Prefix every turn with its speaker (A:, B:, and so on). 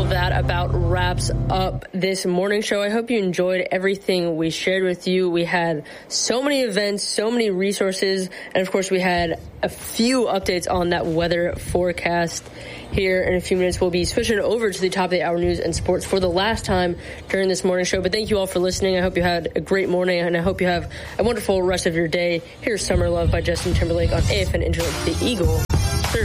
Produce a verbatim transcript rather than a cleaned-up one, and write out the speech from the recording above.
A: all of that about wraps up this morning show. I hope you enjoyed everything we shared with you. We had so many events, so many resources, and of course we had a few updates on that weather forecast. Here in a few minutes, we'll be switching over to the top of the hour news and sports for the last time during this morning show. But thank you all for listening. I hope you had a great morning, and I hope you have a wonderful rest of your day. Here's Summer Love by Justin Timberlake on A F N Intro, The Eagle.